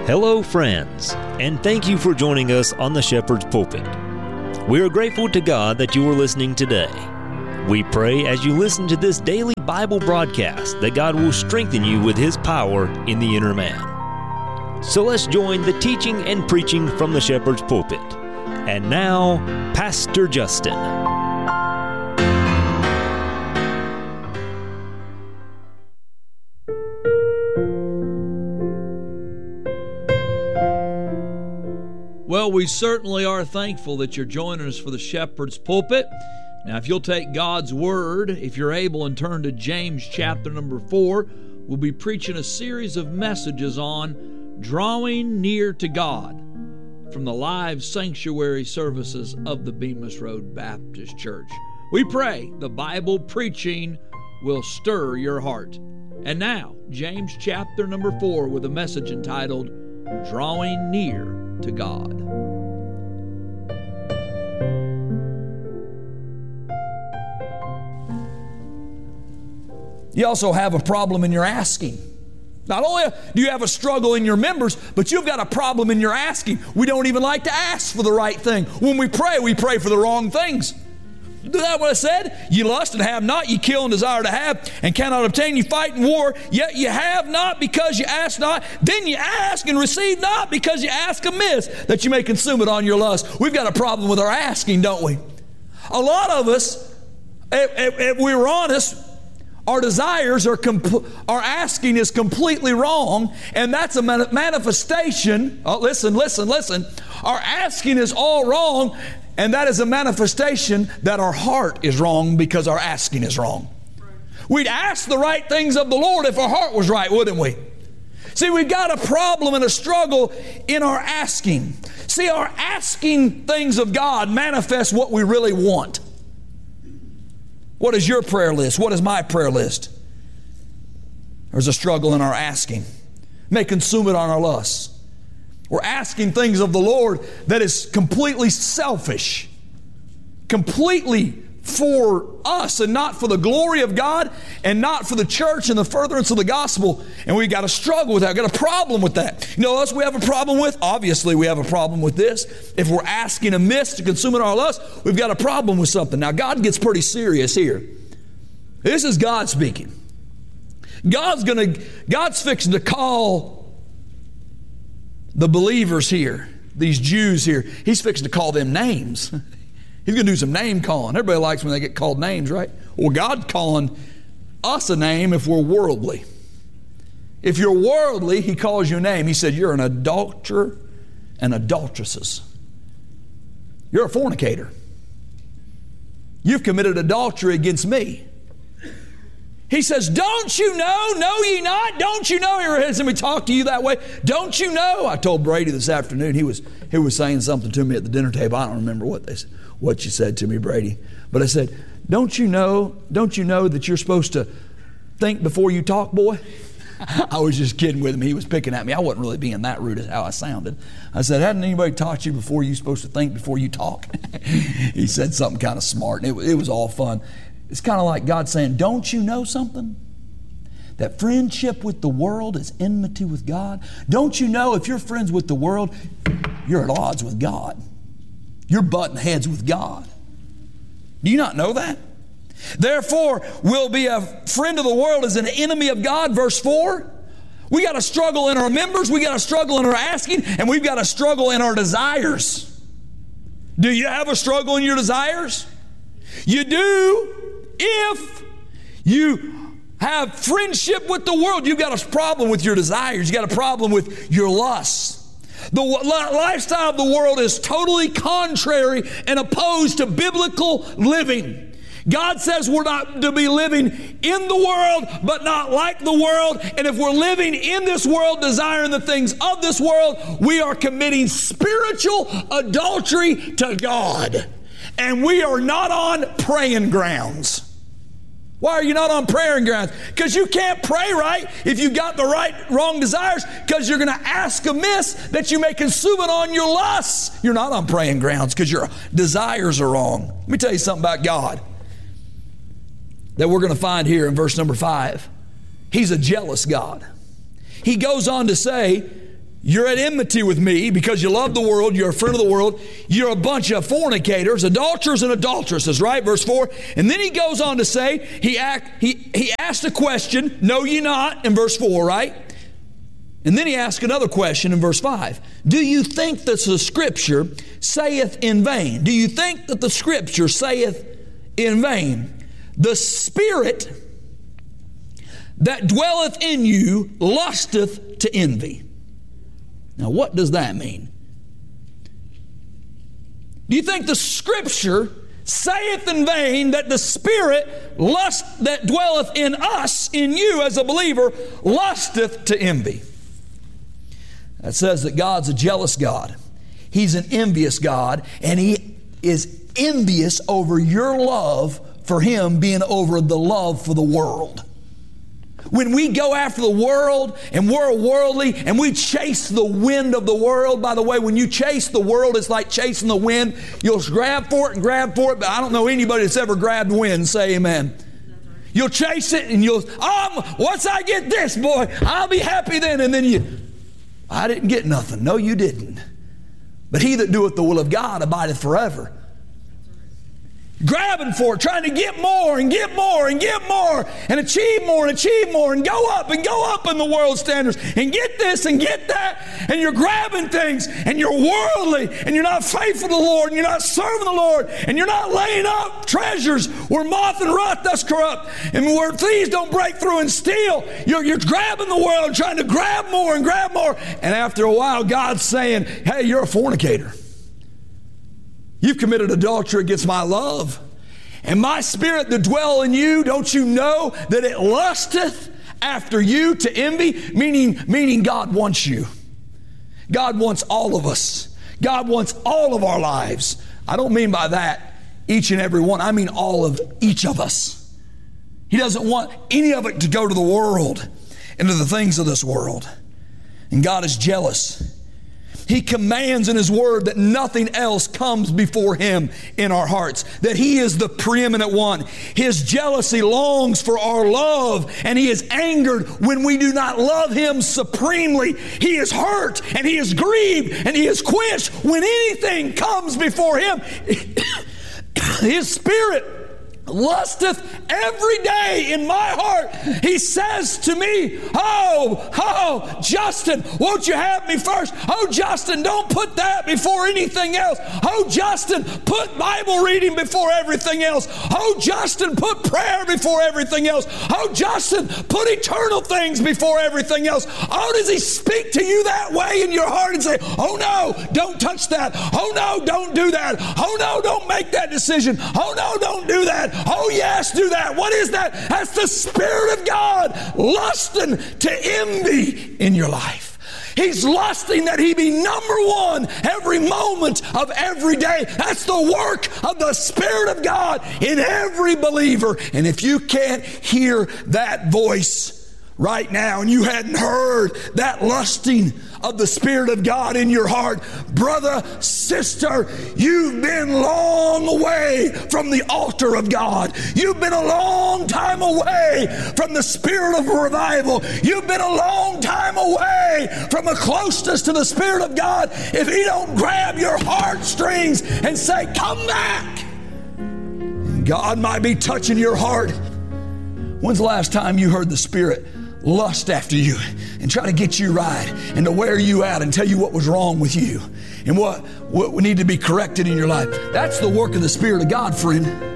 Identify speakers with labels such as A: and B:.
A: Hello, friends, and thank you for joining us on the Shepherd's Pulpit. We are grateful to God that you are listening today. We pray as you listen to this daily Bible broadcast that God will strengthen you with His power in the inner man. So let's join the teaching and preaching from the Shepherd's Pulpit. And now, Pastor Justin.
B: Well, we certainly are thankful that you're joining us for the Shepherd's Pulpit. Now, if you'll take God's Word, if you're able, and turn to James chapter number 4, we'll be preaching a series of messages on drawing near to God from the live sanctuary services of the Bemis Road Baptist Church. We pray the Bible preaching will stir your heart. And now, James chapter number 4 with a message entitled, Drawing Near to God.
C: You also have a problem in your asking. Not only do you have a struggle in your members, but you've got a problem in your asking. We don't even like to ask for the right thing. When we pray for the wrong things. Isn't that what I said? You lust and have not, you kill and desire to have, and cannot obtain, you fight in war, yet you have not because you ask not. Then you ask and receive not because you ask amiss, that you may consume it on your lust. We've got a problem with our asking, don't we? A lot of us, if we were honest, our desires our asking is completely wrong, and that's a manifestation. Oh, listen. Our asking is all wrong, and that is a manifestation that our heart is wrong because our asking is wrong. We'd ask the right things of the Lord if our heart was right, wouldn't we? See, we've got a problem and a struggle in our asking. See, our asking things of God manifest what we really want. What is your prayer list? What is my prayer list? There's a struggle in our asking. May consume it on our lusts. We're asking things of the Lord that is completely selfish, completely for us and not for the glory of God and not for the church and the furtherance of the gospel. And we've got to struggle with that. We've got a problem with that. You know what else we have a problem with? Obviously, we have a problem with this. If we're asking amiss to consume it our lust, we've got a problem with something. Now, God gets pretty serious here. This is God speaking. God's fixing to call the believers here, these Jews here, He's fixing to call them names. He's going to do some name calling. Everybody likes when they get called names, right? Well, God's calling us a name if we're worldly. If you're worldly, He calls you a name. He said, you're an adulterer and adulteresses. You're a fornicator. You've committed adultery against me. He says, don't you know? Know ye not? Don't you know? He hears me talk to you that way. Don't you know? I told Brady this afternoon, he was saying something to me at the dinner table. I don't remember what you said to me, Brady. But I said, don't you know that you're supposed to think before you talk, boy? I was just kidding with him. He was picking at me. I wasn't really being that rude as how I sounded. I said, hadn't anybody taught you before you're supposed to think before you talk? He said something kind of smart, and it was all fun. It's kind of like God saying, don't you know something? That friendship with the world is enmity with God. Don't you know if you're friends with the world, you're at odds with God. You're butting heads with God. Do you not know that? Therefore, will be a friend of the world as an enemy of God, verse 4. We got to struggle in our members, we got to struggle in our asking, and we've got to struggle in our desires. Do you have a struggle in your desires? You do. If you have friendship with the world, you've got a problem with your desires. You've got a problem with your lusts. The lifestyle of the world is totally contrary and opposed to biblical living. God says we're not to be living in the world, but not like the world. And if we're living in this world, desiring the things of this world, we are committing spiritual adultery to God. And we are not on praying grounds. Why are you not on praying grounds? Because you can't pray right if you've got the wrong desires, because you're going to ask amiss that you may consume it on your lusts. You're not on praying grounds because your desires are wrong. Let me tell you something about God that we're going to find here in verse number 5. He's a jealous God. He goes on to say, You're at enmity with me because you love the world. You're a friend of the world. You're a bunch of fornicators, adulterers and adulteresses, right? Verse 4. And then he goes on to say, he asked a question, know ye not, in verse 4, right? And then he asked another question in verse 5. Do you think that the Scripture saith in vain? Do you think that the Scripture saith in vain? The Spirit that dwelleth in you lusteth to envy. Now, what does that mean? Do you think the Scripture saith in vain that the Spirit that dwelleth in us, in you as a believer, lusteth to envy? That says that God's a jealous God. He's an envious God, and He is envious over your love for Him being over the love for the world. When we go after the world and we're worldly and we chase the wind of the world, by the way, when you chase the world, it's like chasing the wind. You'll grab for it, but I don't know anybody that's ever grabbed wind. Say amen. You'll chase it and once I get this, boy, I'll be happy then. And then I didn't get nothing. No, you didn't. But he that doeth the will of God abideth forever. Grabbing for it, trying to get more and get more and get more and achieve more and go up in the world standards and get this and get that, and you're grabbing things and you're worldly and you're not faithful to the Lord and you're not serving the Lord and you're not laying up treasures where moth and rust does corrupt and where thieves don't break through and steal. You're grabbing the world, trying to grab more, and after a while God's saying, hey, you're a fornicator. You've committed adultery against my love. And my Spirit that dwell in you, don't you know that it lusteth after you to envy? Meaning God wants you. God wants all of us. God wants all of our lives. I don't mean by that each and every one. I mean all of each of us. He doesn't want any of it to go to the world and to the things of this world. And God is jealous. He commands in His Word that nothing else comes before Him in our hearts, that He is the preeminent one. His jealousy longs for our love, and He is angered when we do not love Him supremely. He is hurt, and He is grieved, and He is quenched when anything comes before Him. His Spirit lusteth every day in my heart. He says to me, oh, Justin, won't you have me first? Oh, Justin, don't put that before anything else. Oh, Justin, put Bible reading before everything else. Oh, Justin, put prayer before everything else. Oh, Justin, put eternal things before everything else. Oh, does he speak to you that way in your heart and say, oh no, don't touch that. Oh no, don't do that. Oh no, don't make that decision. Oh no, don't do that. Oh yes, do that. What is that? That's the Spirit of God lusting to envy in your life. He's lusting that He be number one every moment of every day. That's the work of the Spirit of God in every believer. And if you can't hear that voice right now and you hadn't heard that lusting of the Spirit of God in your heart, brother, sister, you've been long away from the altar of God. You've been a long time away from the Spirit of revival. You've been a long time away from a closeness to the Spirit of God. If He don't grab your heartstrings and say, come back, God might be touching your heart. When's the last time you heard the Spirit lust after you and try to get you right and to wear you out and tell you what was wrong with you and what would need to be corrected in your life? That's the work of the Spirit of God, friend.